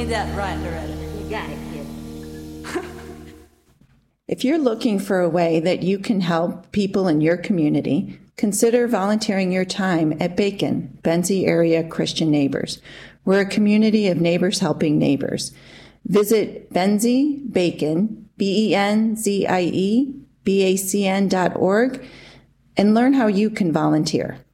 me that right, Loretta. You got it, kid. If you're looking for a way that you can help people in your community, consider volunteering your time at Bacon, Benzie Area Christian Neighbors. We're a community of neighbors helping neighbors. Visit Benzie Bacon, BenziebACN.org, and learn how you can volunteer.